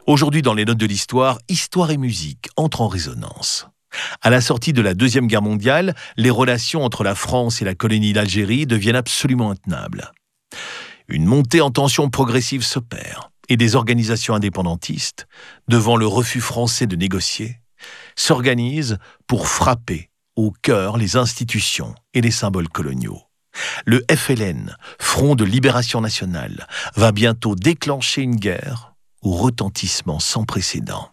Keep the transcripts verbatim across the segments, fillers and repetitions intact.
Aujourd'hui, dans les notes de l'histoire, histoire et musique entrent en résonance. À la sortie de la Deuxième Guerre mondiale, les relations entre la France et la colonie d'Algérie deviennent absolument intenables. Une montée en tension progressive s'opère et des organisations indépendantistes, devant le refus français de négocier, s'organisent pour frapper au cœur les institutions et les symboles coloniaux. Le F L N, Front de Libération Nationale, va bientôt déclencher une guerre au retentissement sans précédent.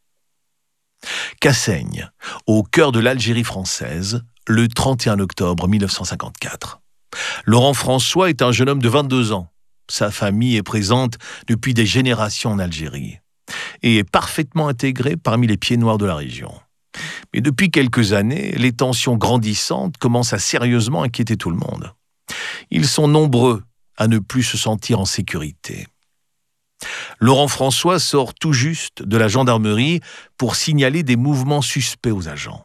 Cassaigne, au cœur de l'Algérie française, le trente et un octobre mille neuf cent cinquante-quatre. Laurent François est un jeune homme de vingt-deux ans. Sa famille est présente depuis des générations en Algérie et est parfaitement intégré parmi les pieds noirs de la région. Mais depuis quelques années, les tensions grandissantes commencent à sérieusement inquiéter tout le monde. Ils sont nombreux à ne plus se sentir en sécurité. Laurent François sort tout juste de la gendarmerie pour signaler des mouvements suspects aux agents.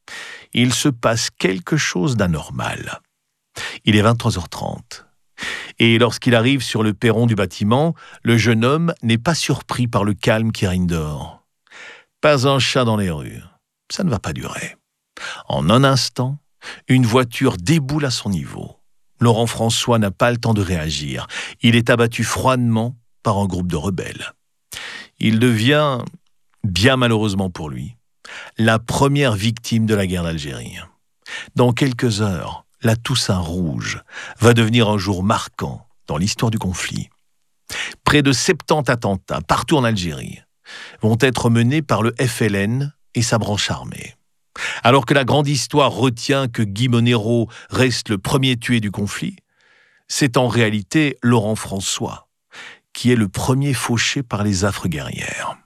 Il se passe quelque chose d'anormal. Il est vingt-trois heures trente. Et lorsqu'il arrive sur le perron du bâtiment, le jeune homme n'est pas surpris par le calme qui règne dehors. Pas un chat dans les rues. Ça ne va pas durer. En un instant, une voiture déboule à son niveau. Laurent François n'a pas le temps de réagir. Il est abattu froidement par un groupe de rebelles. Il devient, bien malheureusement pour lui, la première victime de la guerre d'Algérie. Dans quelques heures, la Toussaint Rouge va devenir un jour marquant dans l'histoire du conflit. Près de soixante-dix attentats partout en Algérie vont être menés par le F L N et sa branche armée. Alors que la grande histoire retient que Guy Monero reste le premier tué du conflit, c'est en réalité Laurent François qui est le premier fauché par les affres guerrières.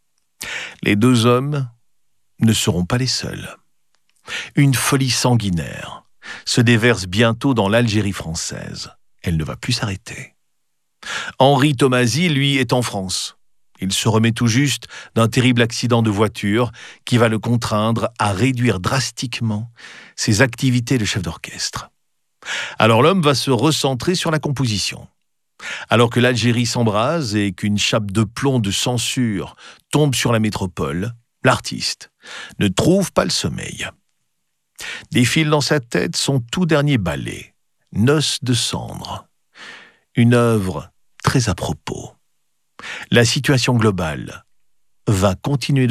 Les deux hommes ne seront pas les seuls. Une folie sanguinaire se déverse bientôt dans l'Algérie française. Elle ne va plus s'arrêter. Henri Tomasi, lui, est en France. Il se remet tout juste d'un terrible accident de voiture qui va le contraindre à réduire drastiquement ses activités de chef d'orchestre. Alors l'homme va se recentrer sur la composition. Alors que l'Algérie s'embrase et qu'une chape de plomb de censure tombe sur la métropole, l'artiste ne trouve pas le sommeil. Défile dans sa tête son tout dernier ballet, Noces de cendres. Une œuvre très à propos. La situation globale va continuer de